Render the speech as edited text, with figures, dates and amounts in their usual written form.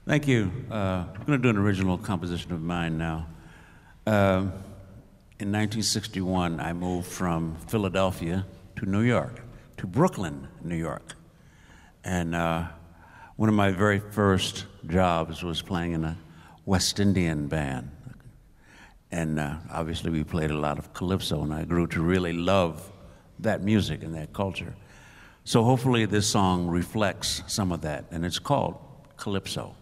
Thank you. I'm going to do an original composition of mine now. In 1961, I moved from Philadelphia to New York, to Brooklyn, New York. And one of my very first jobs was playing in a West Indian band. And obviously we played a lot of calypso, and I grew to really love that music and that culture. So hopefully this song reflects some of that, and it's called Calypso.